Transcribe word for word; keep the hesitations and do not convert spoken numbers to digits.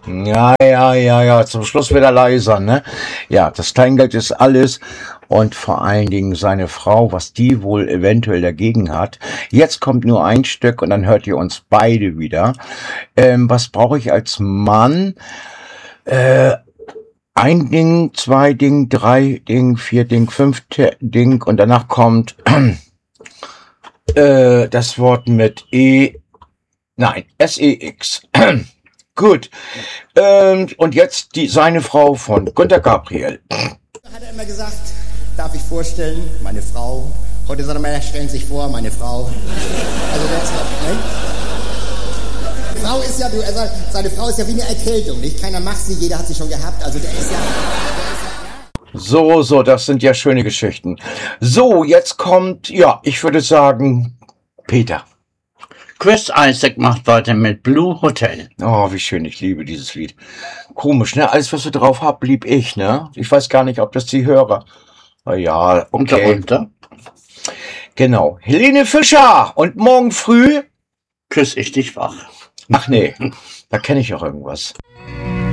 Ja, ja, ja, ja, zum Schluss wird er leiser, ne? Ja, das Kleingeld ist alles und vor allen Dingen seine Frau, was die wohl eventuell dagegen hat. Jetzt kommt nur ein Stück und dann hört ihr uns beide wieder. Ähm, was brauche ich als Mann? Äh, ein Ding, zwei Ding, drei Ding, vier Ding, fünf Ding und danach kommt äh, das Wort mit E, nein, S E X. Gut. Ähm, und jetzt die, seine Frau von Günter Gabriel. Hat er immer gesagt, darf ich vorstellen, meine Frau. Heute sagt er mal, stellen Sie sich vor, meine Frau. Also das, ne? Frau ist ja, du, also seine Frau ist ja wie eine Erkältung, nicht? Keiner macht sie, jeder hat sie schon gehabt. Also der ist ja... Der ist ja So, so, das sind ja schöne Geschichten. So, jetzt kommt, ja, ich würde sagen, Peter. Chris Isaak macht weiter mit Blue Hotel. Oh, wie schön, ich liebe dieses Lied. Komisch, ne? Alles, was wir drauf haben, blieb ich, ne? Ich weiß gar nicht, ob das die Hörer... Na ja, Unter, okay. unter. Genau. Helene Fischer und morgen früh... Küss ich dich wach. Ach nee, da kenne ich auch irgendwas.